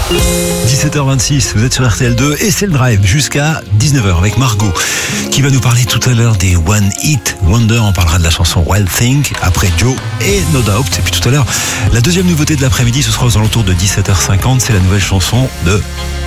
17h26, vous êtes sur RTL2 et c'est le drive jusqu'à 19h avec Margot qui va nous parler tout à l'heure des One Hit Wonder. On parlera de la chanson Wild Thing après Joe et No Doubt. Et puis tout à l'heure, la deuxième nouveauté de l'après-midi, ce sera aux alentours de 17h50. C'est la nouvelle chanson de